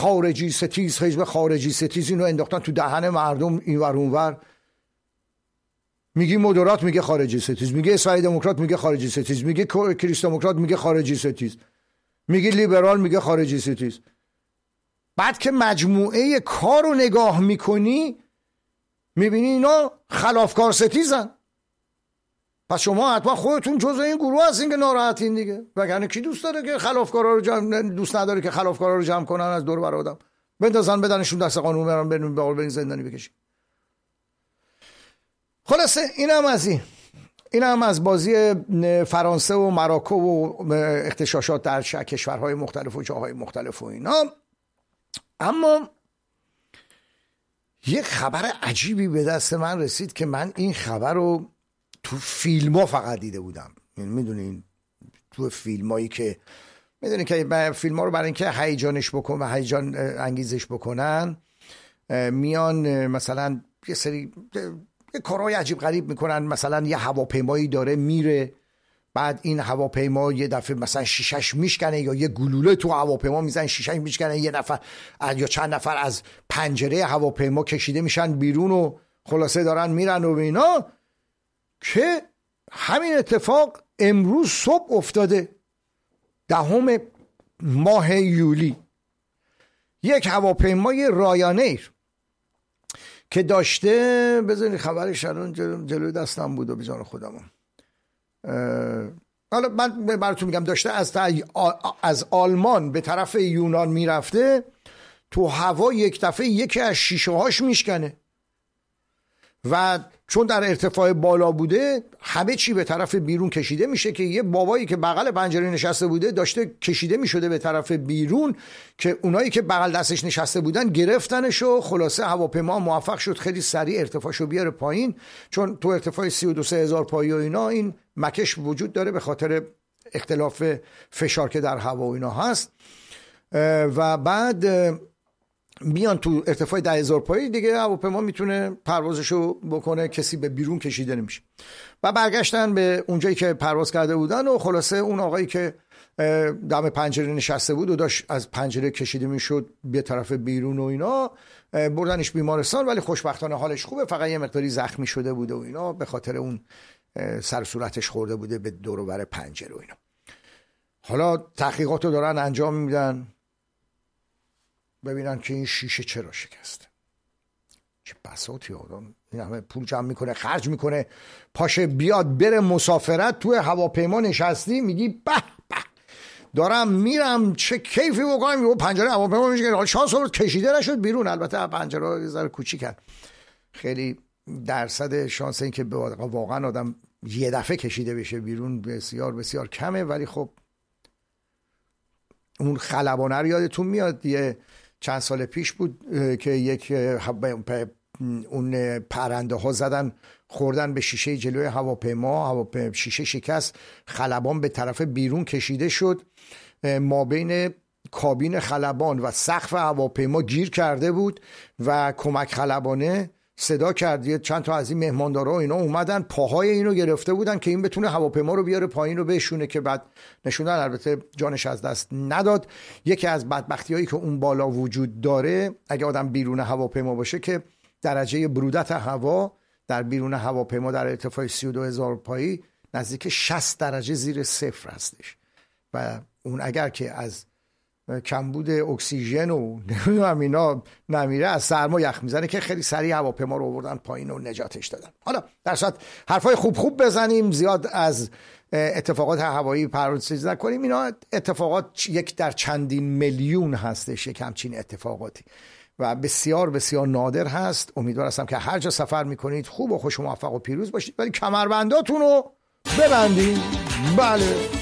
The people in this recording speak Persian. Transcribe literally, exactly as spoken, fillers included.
خارجی ستیز، حزب خارجی ستیز، اینو انداختن تو دهن مردم اینور اونور. میگی مدرات میگه خارجی ستیز، میگه اسرائیل دموکرات میگه خارجی ستیز، میگه کریست دموکرات میگه خارجی ستیز، میگه لیبرال میگه خارجی ستیز. بعد که مجموعه کار رو نگاه میکنی میبینی اینا خلافکار ستیزن. پس شما حتما خودتون جزء این گروه هستین که ناراحتین دیگه. وگرنه کی دوست داره که خلافکارا رو جمع، دوست نداره که خلافکارا رو جمع کنن از دور بر آدم بندازن بدنشون دست قانون برن برن به قول زندانی بکشن. خلاصه اینم از این اینم از بازی فرانسه و مراکو و اغتشاشات در کشورهای مختلف و جاهای مختلف و اینا. اما یک خبر عجیبی به دست من رسید که من این خبر رو تو فیلم ها فقط دیده بودم. میدونین تو فیلم هایی که میدونین که فیلم ها رو برای اینکه هیجانش بکن و هیجان انگیزش بکنن میان مثلا یه سری یه کارهای عجیب غریب میکنن. مثلا یه هواپیمایی داره میره، بعد این هواپیما یه دفعه مثلا شیشش میشکنه یا یه گلوله تو هواپیما میزنن شیشش میشکنه، یه نفر یا چند نفر از پنجره هواپیما کشیده میشن بیرون و خلاصه دارن میرن و اینا. که همین اتفاق امروز صبح افتاده، دهم ماه یولی. یک هواپیمای رایانیر که داشته، بذارید خبرش الان جلوی دستم بود و به جان خودم، حالا من براتون میگم، داشته از از آلمان به طرف یونان میرفته، تو هوا یک دفعه یکی از شیشه هاش میشکنه و چون در ارتفاع بالا بوده همه چی به طرف بیرون کشیده میشه که یه بابایی که بغل پنجره نشسته بوده داشته کشیده میشده به طرف بیرون که اونایی که بغل دستش نشسته بودن گرفتنش و خلاصه هواپیما موفق شد خیلی سریع ارتفاعشو بیاره پایین، چون تو ارتفاع سی و دو سه هزار پایی و اینا این مکش وجود داره به خاطر اختلاف فشار که در هوا و اینا هست. و بعد میان تو ارتفاع ده هزار پایی دیگه هواپیما میتونه پروازشو بکنه، کسی به بیرون کشیده نمیشه. و برگشتن به اونجایی که پرواز کرده بودن و خلاصه اون آقایی که دم پنجره نشسته بود و داشت از پنجره کشیده میشد به طرف بیرون و اینا، بردنش بیمارستان، ولی خوشبختانه حالش خوبه، فقط یه مقداری زخمی شده بوده و اینا به خاطر اون سر صورتش خورده بوده به دور و بر پنجره و اینا. حالا تحقیقاتو دارن انجام میدن ببینن که این شیشه چرا شکسته. چه بساطی آدم این همه پول جمع میکنه خرج میکنه پاشه بیاد بره مسافرت، توی هواپیما نشستی میگی به به دارم میرم چه کیفی بکنم، و پنجره هواپیما میشه که شانس آورد کشیده نشد بیرون. البته پنجره یه ذره کوچیکن، خیلی درصد شانس این که واقعا آدم یه دفعه کشیده بشه بیرون بسیار بسیار کمه. ولی خب اون خلبانه رو یادتون میاد یه چند سال پیش بود که یک اون پرنده ها زدن خوردن به شیشه جلوی هواپیما، هواپیما شیشه شکست، خلبان به طرف بیرون کشیده شد، ما بین کابین خلبان و سقف هواپیما گیر کرده بود و کمک خلبانه صدا کرد، چند تا از این مهماندارا و اینا اومدن پاهای اینو گرفته بودن که این بتونه هواپیما رو بیاره پایین رو بشونه، که بعد نشوندن، البته جانش از دست نداد. یکی از بدبختیایی که اون بالا وجود داره اگه آدم بیرون هواپیما باشه که درجه برودت هوا در بیرون هواپیما در ارتفاع سی و دو هزار پایی نزدیک شصت درجه زیر صفر هستش و اون اگر که از کمبود اکسیژن و نمیدونم اینا نمیره از سرما یخ میزنه که خیلی سریع هواپیما رو آوردن پایین و نجاتش دادن. حالا در صورت حرفای خوب خوب بزنیم، زیاد از اتفاقات هوایی پرواز نکنیم، اینا اتفاقات یک در چندین میلیون هستش، یک همچین اتفاقاتی و بسیار بسیار نادر هست. امیدوار هستم که هر جا سفر میکنید خوب و خوش و موفق و پیروز باشید، ولی کمربنداتون رو ببندید. بله